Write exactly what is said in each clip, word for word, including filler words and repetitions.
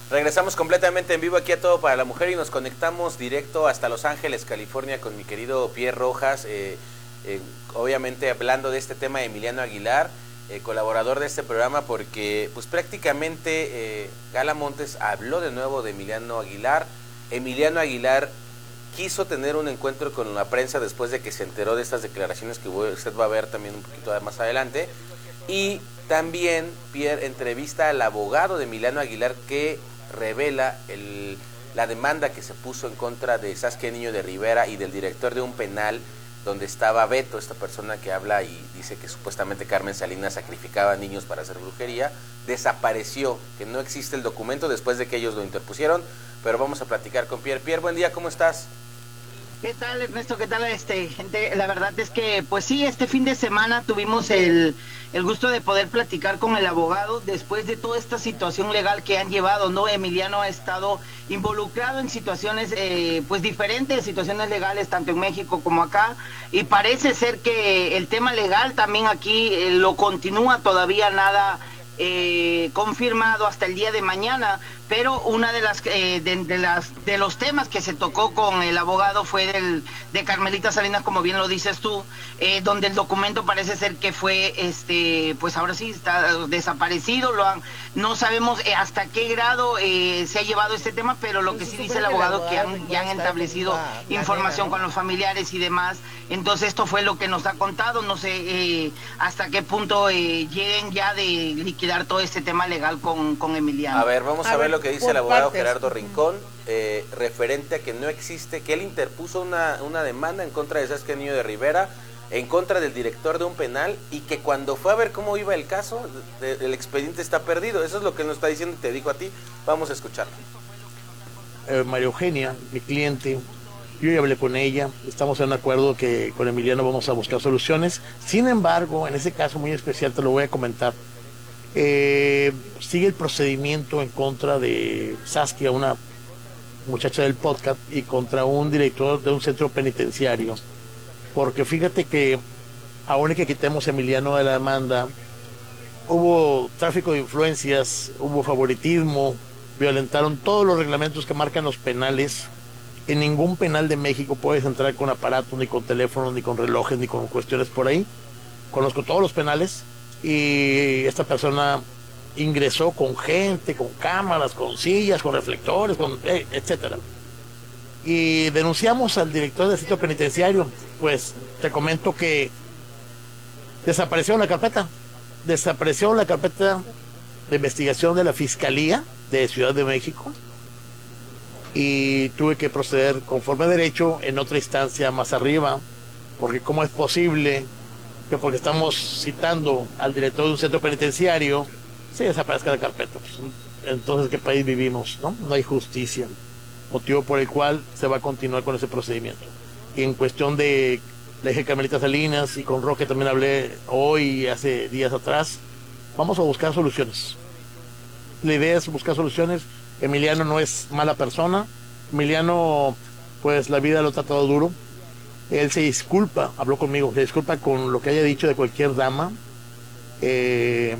Regresamos completamente en vivo aquí a Todo para la Mujer y nos conectamos directo hasta Los Ángeles, California, con mi querido Pierre Rojas, eh, eh, obviamente hablando de este tema de Emiliano Aguilar, eh, colaborador de este programa, porque pues prácticamente eh, Gala Montes habló de nuevo de Emiliano Aguilar. Emiliano Aguilar quiso tener un encuentro con la prensa después de que se enteró de estas declaraciones que usted va a ver también un poquito más adelante, y también Pierre entrevista al abogado de Emiliano Aguilar que revela el, la demanda que se puso en contra de Saskia Niño de Rivera y del director de un penal donde estaba Beto, esta persona que habla y dice que supuestamente Carmen Salinas sacrificaba a niños para hacer brujería. Desapareció, que no existe el documento después de que ellos lo interpusieron, pero vamos a platicar con Pierre. Pierre, buen día, ¿cómo estás? ¿Qué tal, Ernesto? ¿Qué tal, este gente? La verdad es que, pues sí, este fin de semana tuvimos el, el gusto de poder platicar con el abogado después de toda esta situación legal que han llevado, ¿no? Emiliano ha estado involucrado en situaciones, eh, pues diferentes, situaciones legales, tanto en México como acá, y parece ser que el tema legal también aquí eh, lo continúa todavía nada eh, confirmado hasta el día de mañana. Pero una de las, eh, de, de las de los temas que se tocó con el abogado fue del de Carmelita Salinas, como bien lo dices tú, eh, donde el documento parece ser que fue, este, pues ahora sí está desaparecido. Lo han, no sabemos eh, hasta qué grado eh, se ha llevado este tema, pero lo que sí dice el abogado que han, ya han establecido información con los familiares y demás. Entonces esto fue lo que nos ha contado. No sé eh, hasta qué punto eh, lleguen ya de liquidar todo este tema legal con, con Emiliano. A ver, vamos a, a ver lo que dice el abogado partes. Gerardo Rincón, eh, referente a que no existe, que él interpuso una, una demanda en contra de Saskia Niño de Rivera, en contra del director de un penal, y que cuando fue a ver cómo iba el caso, de, el expediente está perdido. Eso es lo que nos está diciendo y te dijo a ti. Vamos a escucharlo. Eh, María Eugenia, mi cliente, yo ya hablé con ella, estamos en un acuerdo que con Emiliano vamos a buscar soluciones. Sin embargo, en ese caso muy especial te lo voy a comentar. Eh, sigue el procedimiento en contra de Saskia, una muchacha del podcast, y contra un director de un centro penitenciario, porque fíjate que aún que quitemos a Emiliano de la demanda, hubo tráfico de influencias, hubo favoritismo, violentaron todos los reglamentos que marcan los penales. En ningún penal de México puedes entrar con aparatos, ni con teléfonos, ni con relojes, ni con cuestiones por ahí. Conozco todos los penales. Y esta persona ingresó con gente, con cámaras, con sillas, con reflectores, con eh, etcétera. Y denunciamos al director del sitio penitenciario. Pues te comento que desapareció la carpeta, desapareció la carpeta de investigación de la Fiscalía de Ciudad de México, y tuve que proceder conforme a derecho en otra instancia más arriba, porque cómo es posible que porque estamos citando al director de un centro penitenciario se desaparezca la carpeta. Pues, entonces, ¿qué país vivimos? ¿No? No hay justicia, motivo por el cual se va a continuar con ese procedimiento. Y en cuestión de la hija Carmelita Salinas, y con Roque también hablé hoy y hace días atrás, vamos a buscar soluciones. La idea es buscar soluciones. Emiliano no es mala persona. Emiliano, pues la vida lo ha tratado duro. Él se disculpa, habló conmigo, se disculpa con lo que haya dicho de cualquier dama. Eh,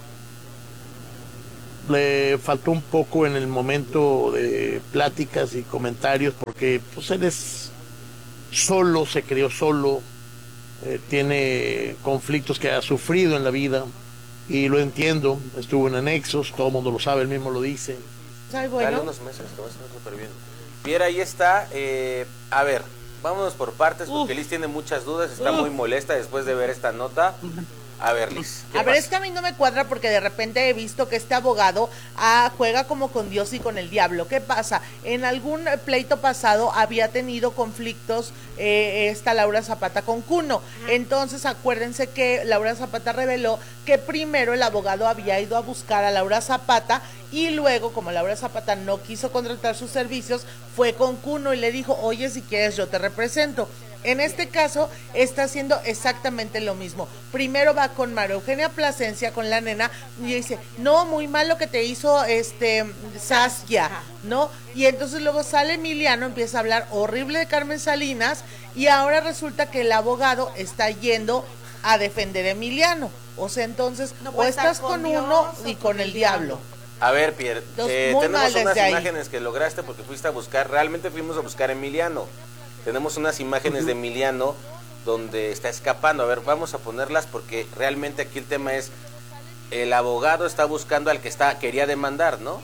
le faltó un poco en el momento de pláticas y comentarios, porque pues él es solo, se crió solo, eh, tiene conflictos que ha sufrido en la vida, y lo entiendo. Estuvo en anexos, todo el mundo lo sabe, él mismo lo dice. Ay, bueno. Dale unos meses, te vas a hacer súper bien. Pierre, ahí está. Eh, a ver, vámonos por partes, porque Liz tiene muchas dudas, está Uf. muy molesta después de ver esta nota. A ver, Liz. A ver, pasa? Es que a mí no me cuadra, porque de repente he visto que este abogado ah, juega como con Dios y con el diablo. ¿Qué pasa? En algún pleito pasado había tenido conflictos eh, esta Laura Zapata con Cuno. Entonces acuérdense que Laura Zapata reveló que primero el abogado había ido a buscar a Laura Zapata, y luego, como Laura Zapata no quiso contratar sus servicios, fue con Cuno y le dijo: oye, si quieres yo te represento. En este caso está haciendo exactamente lo mismo. Primero va con María Eugenia Plasencia, con la nena, y dice: no, muy mal lo que te hizo este Saskia, ¿no? Y entonces luego sale Emiliano, empieza a hablar horrible de Carmen Salinas, y ahora resulta que el abogado está yendo a defender a Emiliano. O sea, entonces, no o estás con, con uno y con el diablo. A ver, Pierre, Entonces, eh, muy tenemos mal desde unas ahí. imágenes que lograste porque fuiste a buscar, realmente fuimos a buscar a Emiliano. Tenemos unas imágenes uh-huh. de Emiliano donde está escapando. A ver, vamos a ponerlas porque realmente aquí el tema es, el abogado está buscando al que está quería demandar, ¿no?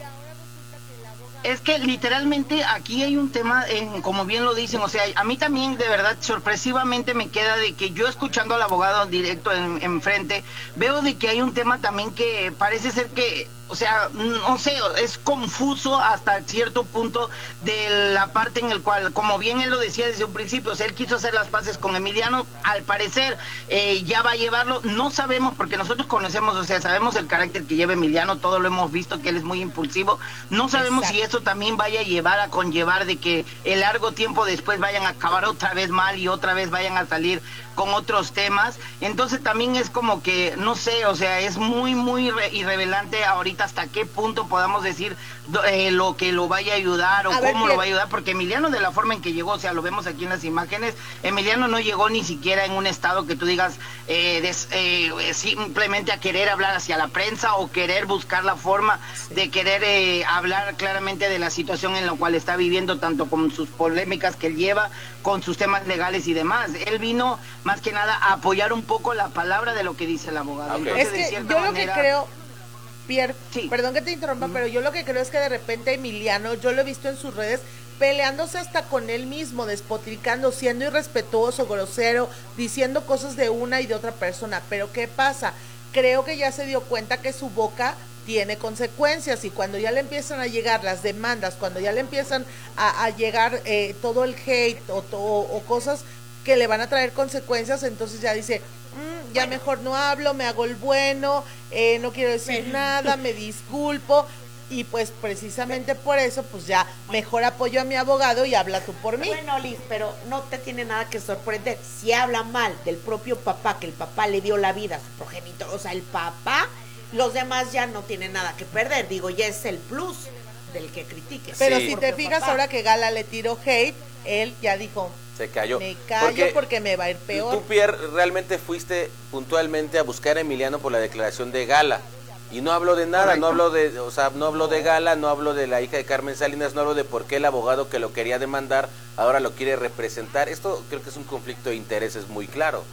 Es que literalmente aquí hay un tema, en, como bien lo dicen, o sea, a mí también de verdad sorpresivamente me queda de que yo escuchando al abogado directo en, enfrente, veo de que hay un tema también que parece ser que, o sea, no sé, es confuso hasta cierto punto de la parte en el cual, como bien él lo decía desde un principio, o sea, él quiso hacer las paces con Emiliano, al parecer eh, ya va a llevarlo, no sabemos, porque nosotros conocemos, o sea, sabemos el carácter que lleva Emiliano, todo lo hemos visto, que él es muy impulsivo, no sabemos Exacto. si eso también vaya a llevar a conllevar de que el largo tiempo después vayan a acabar otra vez mal y otra vez vayan a salir con otros temas, entonces también es como que, no sé, o sea, es muy, muy irrevelante ahorita hasta qué punto podamos decir eh, lo que lo vaya a ayudar o a cómo ver, lo va a ayudar, porque Emiliano de la forma en que llegó, o sea, lo vemos aquí en las imágenes, Emiliano no llegó ni siquiera en un estado que tú digas eh, des, eh, simplemente a querer hablar hacia la prensa o querer buscar la forma sí. de querer eh, hablar claramente de la situación en la cual está viviendo, tanto con sus polémicas que él lleva, con sus temas legales y demás. Él vino más que nada a apoyar un poco la palabra de lo que dice el abogado. Okay. Entonces, es que yo manera... lo que creo, Pierre, sí. perdón que te interrumpa, mm. pero yo lo que creo es que de repente Emiliano, yo lo he visto en sus redes, peleándose hasta con él mismo, despotricando, siendo irrespetuoso, grosero, diciendo cosas de una y de otra persona. Pero ¿qué pasa? Creo que ya se dio cuenta que su boca tiene consecuencias y cuando ya le empiezan a llegar las demandas, cuando ya le empiezan a, a llegar eh, todo el hate o, o, o cosas que le van a traer consecuencias, entonces ya dice, mmm, ya bueno. mejor no hablo, me hago el bueno, eh, no quiero decir pero... nada, me disculpo, y pues precisamente por eso, pues ya mejor apoyo a mi abogado y habla tú por mí. Bueno, Liz, pero no te tiene nada que sorprender, si habla mal del propio papá, que el papá le dio la vida a su progenitor, o sea, el papá, los demás ya no tienen nada que perder, digo, ya es el plus del que critiques. Pero sí. si te fijas, papá. Ahora que Gala le tiró hate, él ya dijo, se cayó. Me callo porque, porque me va a ir peor. Tú, Pierre, realmente fuiste puntualmente a buscar a Emiliano por la declaración de Gala. Y no hablo de nada, Correcto. no hablo de, o sea, no hablo de Gala, no hablo de la hija de Carmen Salinas, no hablo de por qué el abogado que lo quería demandar ahora lo quiere representar. Esto creo que es un conflicto de intereses muy claro.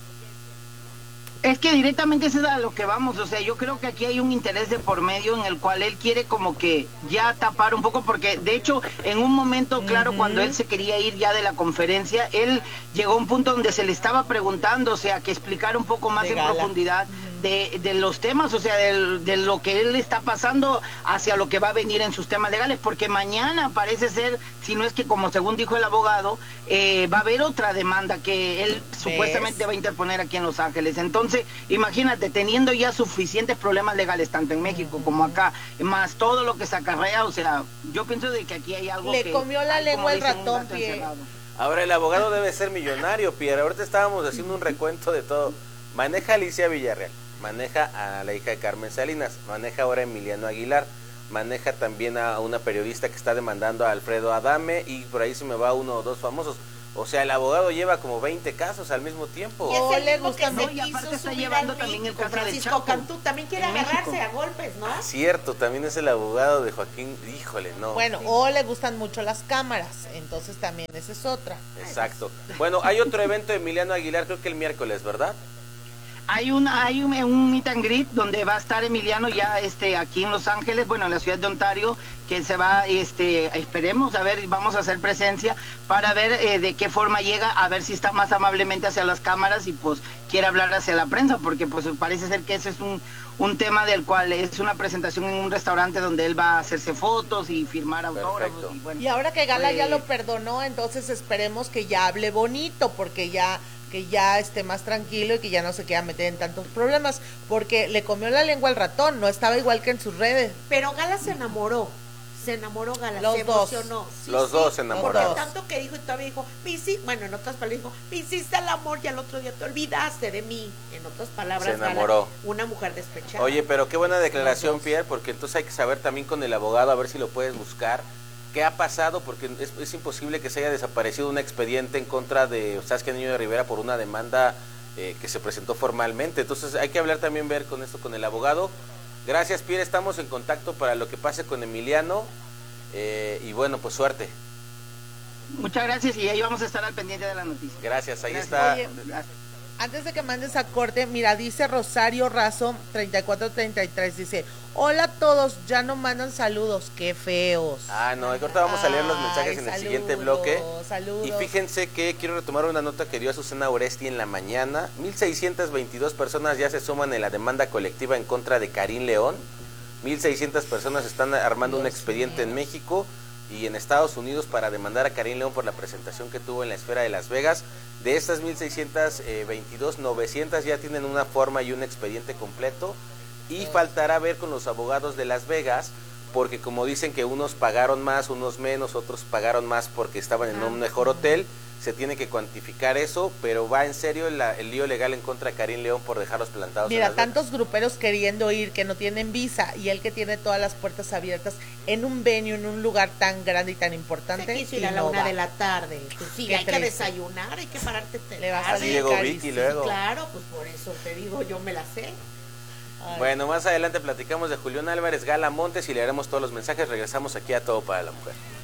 Es que directamente es a lo que vamos, o sea, yo creo que aquí hay un interés de por medio en el cual él quiere como que ya tapar un poco, porque de hecho en un momento claro, uh-huh. cuando él se quería ir ya de la conferencia, él llegó a un punto donde se le estaba preguntando, o sea, que explicara un poco más de en Gala. profundidad de, de los temas, o sea, de, de lo que él está pasando hacia lo que va a venir en sus temas legales, porque mañana parece ser, si no es que como según dijo el abogado, eh, va a haber otra demanda que él ¿Ves? supuestamente va a interponer aquí en Los Ángeles. Entonces, imagínate, teniendo ya suficientes problemas legales, tanto en México como acá, más todo lo que se acarrea, o sea, yo pienso de que aquí hay algo Le que... Le comió la hay, lengua el dicen, ratón, Pierre. Ahora, el abogado debe ser millonario, Pierre. Ahorita estábamos haciendo un recuento de todo. Maneja a Alicia Villarreal, maneja a la hija de Carmen Salinas, maneja ahora a Emiliano Aguilar, maneja también a una periodista que está demandando a Alfredo Adame y por ahí se me va uno o dos famosos. O sea, el abogado lleva como veinte casos al mismo tiempo. Y es el le mismo gusta, que ¿no? se Y aparte quiso está subir llevando al también el México, caso de Francisco Chapo. Cantú también quiere En agarrarse México. a golpes, ¿no? Ah, cierto, también es el abogado de Joaquín, híjole, no. Bueno, Sí. o le gustan mucho las cámaras, entonces también esa es otra. Exacto. Bueno, hay otro evento de Emiliano Aguilar, creo que el miércoles, ¿verdad? Hay una, hay un, un meet and greet donde va a estar Emiliano ya este aquí en Los Ángeles, bueno, en la ciudad de Ontario, que se va, este, esperemos, a ver, vamos a hacer presencia para ver eh, de qué forma llega, a ver si está más amablemente hacia las cámaras y pues quiere hablar hacia la prensa, porque pues parece ser que ese es un, un tema del cual es una presentación en un restaurante donde él va a hacerse fotos y firmar autógrafos. Y, bueno, y ahora que Gala pues, ya lo perdonó, entonces esperemos que ya hable bonito, porque ya... que ya esté más tranquilo y que ya no se quiera meter en tantos problemas, porque le comió la lengua al ratón, no estaba igual que en sus redes. Pero Gala se enamoró, se enamoró Gala, los se dos. emocionó. Sí, los sí, dos se enamoraron. Porque tanto que dijo y todavía dijo, me hiciste, bueno, en otras palabras dijo, me hiciste el amor y al otro día te olvidaste de mí. En otras palabras, se enamoró. Gala, una mujer despechada. Oye, pero qué buena declaración, Pierre, porque entonces hay que saber también con el abogado, a ver si lo puedes buscar. ¿Qué ha pasado? Porque es, es imposible que se haya desaparecido un expediente en contra de Saskia Niño de Rivera por una demanda eh, que se presentó formalmente. Entonces hay que hablar también, ver con esto con el abogado. Gracias, Pierre, estamos en contacto para lo que pase con Emiliano, eh, y bueno, pues suerte. Muchas gracias y ahí vamos a estar al pendiente de la noticia. Gracias, ahí Gracias. está. Oye, antes de que mandes a corte, mira, dice Rosario Razo treinta y cuatro treinta y tres, dice, hola a todos, ya no mandan saludos, qué feos. Ah, no, ahorita vamos a leer los mensajes Ay, en el saludos, siguiente bloque. Saludos. Y fíjense que quiero retomar una nota que dio Azucena Oresti en la mañana. mil seiscientas veintidós personas ya se suman en la demanda colectiva en contra de Karim León. mil seiscientas personas están armando Dios un expediente mío. en México y en Estados Unidos para demandar a Karim León por la presentación que tuvo en la esfera de Las Vegas. De estas mil seiscientas veintidós, novecientas ya tienen una forma y un expediente completo, y faltará ver con los abogados de Las Vegas, porque como dicen que unos pagaron más, unos menos, otros pagaron más porque estaban en un mejor hotel, se tiene que cuantificar eso, pero va en serio el, el lío legal en contra de Karim León por dejarlos plantados. Mira, en Las Vegas. tantos gruperos queriendo ir que no tienen visa, y él que tiene todas las puertas abiertas en un venue, en un lugar tan grande y tan importante. Se quiso ir y a la no una va. de la tarde. Pues sí, Qué hay que triste. desayunar, hay que pararte Le vas a Así salir llegó carísimo. Vicky luego. Claro, pues por eso te digo, yo me la sé. Ay. Bueno, más adelante platicamos de Julián Álvarez Gala Montes y le haremos todos los mensajes. Regresamos aquí a Todo para la Mujer.